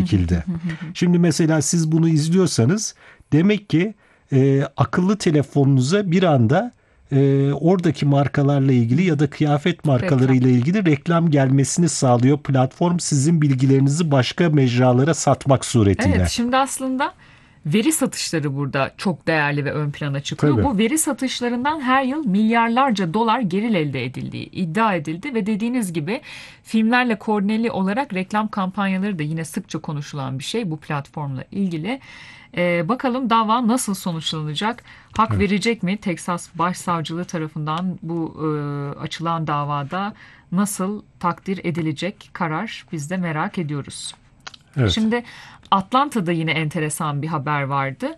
çekildi. Şimdi mesela siz bunu izliyorsanız demek ki akıllı telefonunuza bir anda oradaki markalarla ilgili ya da kıyafet markalarıyla ilgili reklam gelmesini sağlıyor. Platform sizin bilgilerinizi başka mecralara satmak suretiyle. Evet, şimdi aslında veri satışları burada çok değerli ve ön plana çıkıyor. Tabii. Bu veri satışlarından her yıl milyarlarca dolar gelir elde edildiği iddia edildi ve dediğiniz gibi filmlerle koordineli olarak reklam kampanyaları da yine sıkça konuşulan bir şey bu platformla ilgili. Bakalım dava nasıl sonuçlanacak? Hak verecek mi Teksas Başsavcılığı tarafından bu açılan davada nasıl takdir edilecek karar, biz de merak ediyoruz. Evet. Şimdi Atlanta'da yine enteresan bir haber vardı.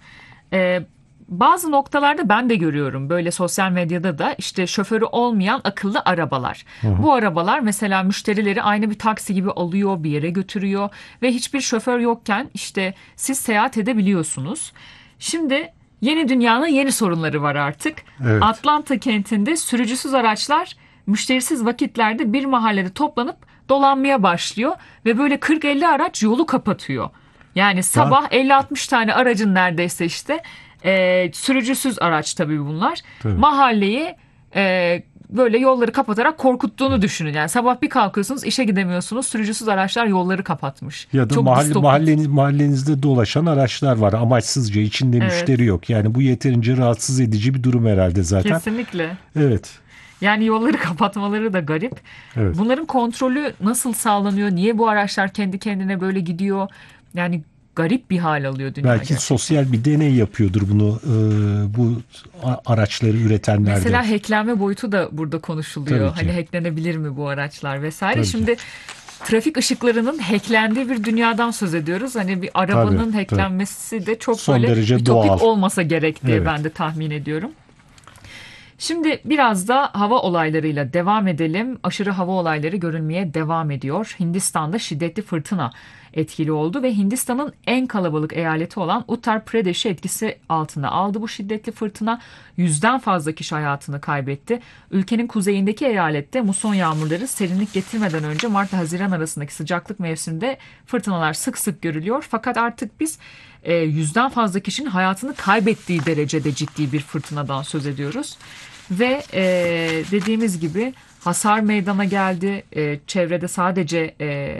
Bazı noktalarda ben de görüyorum böyle sosyal medyada da işte şoförü olmayan akıllı arabalar. Bu arabalar mesela müşterileri aynı bir taksi gibi alıyor, bir yere götürüyor ve hiçbir şoför yokken işte siz seyahat edebiliyorsunuz. Şimdi yeni dünyanın yeni sorunları var artık. Evet. Atlanta kentinde sürücüsüz araçlar müşterisiz vakitlerde bir mahallede toplanıp dolanmaya başlıyor ve böyle 40-50 araç yolu kapatıyor. Yani sabah 50-60 tane aracın neredeyse işte sürücüsüz araç tabii bunlar. Tabii. Mahalleyi böyle yolları kapatarak korkuttuğunu düşünün. Yani sabah bir kalkıyorsunuz işe gidemiyorsunuz, sürücüsüz araçlar yolları kapatmış. Ya da Çok mahallenizde dolaşan araçlar var amaçsızca, içinde müşteri yok. Yani bu yeterince rahatsız edici bir durum herhalde zaten. Kesinlikle. Evet. Yani yolları kapatmaları da garip. Evet. Bunların kontrolü nasıl sağlanıyor? Niye bu araçlar kendi kendine böyle gidiyor? Yani garip bir hal alıyor dünya Belki gerçekten. sosyal bir deney yapıyordur bunu bu araçları üretenler de. Mesela hacklenme boyutu da burada konuşuluyor. Tabii ki. Hani hacklenebilir mi bu araçlar vesaire. Tabii Şimdi trafik ışıklarının hacklendiği bir dünyadan söz ediyoruz. Hani bir arabanın hacklenmesi de çok son böyle derece ütopik doğal olmasa gerek diye Evet. ben de tahmin ediyorum. Şimdi biraz da hava olaylarıyla devam edelim. Aşırı hava olayları görülmeye devam ediyor. Hindistan'da şiddetli fırtına etkili oldu ve Hindistan'ın en kalabalık eyaleti olan Uttar Pradesh'i etkisi altına aldı bu şiddetli fırtına. 100'den fazla kişi hayatını kaybetti. Ülkenin kuzeyindeki eyalette muson yağmurları serinlik getirmeden önce Mart-Haziran arasındaki sıcaklık mevsiminde fırtınalar sık sık görülüyor. Fakat artık biz 100'den fazla kişinin hayatını kaybettiği derecede ciddi bir fırtınadan söz ediyoruz. Ve dediğimiz gibi hasar meydana geldi. Çevrede sadece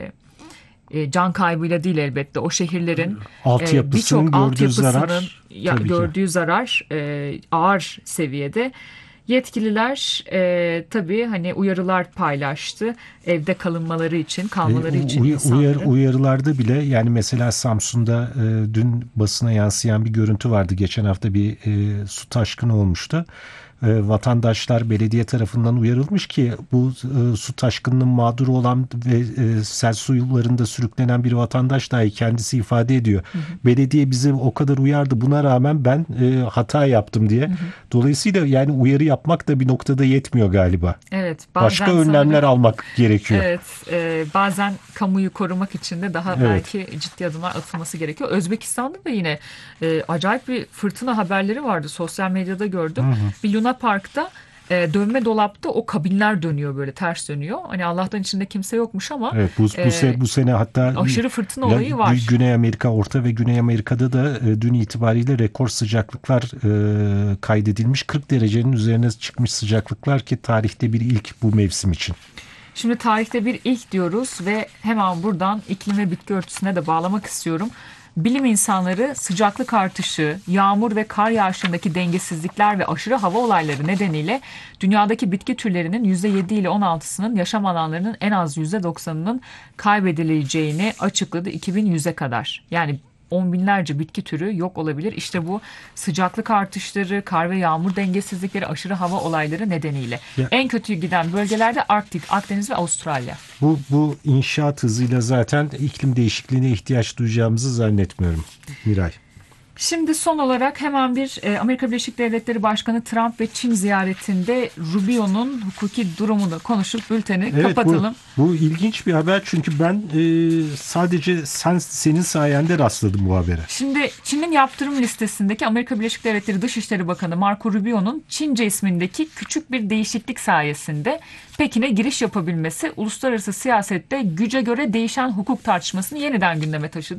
can kaybıyla değil elbette o şehirlerin birçok altyapısının gördüğü zarar ağır seviyede. Yetkililer tabii hani uyarılar paylaştı evde kalınmaları için, kalmaları için insanların. Uyarılarda bile yani mesela Samsun'da dün basına yansıyan bir görüntü vardı. Geçen hafta bir su taşkını olmuştu. Vatandaşlar belediye tarafından uyarılmış ki bu su taşkınının mağduru olan ve sel suyularında sürüklenen bir vatandaş dahi kendisi ifade ediyor. Belediye bize o kadar uyardı, buna rağmen ben hata yaptım diye. Dolayısıyla yani uyarı yapmak da bir noktada yetmiyor galiba. Evet, başka önlemler almak gerekiyor. Evet, bazen kamuyu korumak için de daha belki ciddi adımlar atılması gerekiyor. Özbekistan'da da yine acayip bir fırtına haberleri vardı. Sosyal medyada gördüm. Bir Luna Park'ta dönme dolapta o kabinler dönüyor, böyle ters dönüyor. Hani Allah'tan içinde kimse yokmuş ama evet, bu sene hatta aşırı fırtına olayı var. Güney Amerika, Orta ve Güney Amerika'da da dün itibariyle rekor sıcaklıklar kaydedilmiş. 40 derecenin üzerine çıkmış sıcaklıklar ki tarihte bir ilk bu mevsim için. Şimdi tarihte bir ilk diyoruz ve hemen buradan iklim ve bitki örtüsüne de bağlamak istiyorum. Bilim insanları sıcaklık artışı, yağmur ve kar yağışındaki dengesizlikler ve aşırı hava olayları nedeniyle dünyadaki bitki türlerinin %7 ile 16'sının yaşam alanlarının en az %90'ının kaybedileceğini açıkladı 2100'e kadar. Yani on binlerce bitki türü yok olabilir. İşte bu sıcaklık artışları, kar ve yağmur dengesizlikleri, aşırı hava olayları nedeniyle. En kötü giden bölgelerde Arktik, Akdeniz ve Avustralya. Bu inşaat hızıyla zaten iklim değişikliğine ihtiyaç duyacağımızı zannetmiyorum Miray. Şimdi son olarak hemen bir Amerika Birleşik Devletleri Başkanı Trump ve Çin ziyaretinde Rubio'nun hukuki durumunu konuşup bülteni kapatalım. Bu ilginç bir haber çünkü ben sadece senin sayende rastladım bu habere. Şimdi Çin'in yaptırım listesindeki Amerika Birleşik Devletleri Dışişleri Bakanı Marco Rubio'nun Çince ismindeki küçük bir değişiklik sayesinde Pekin'e giriş yapabilmesi uluslararası siyasette güce göre değişen hukuk tartışmasını yeniden gündeme taşıdı.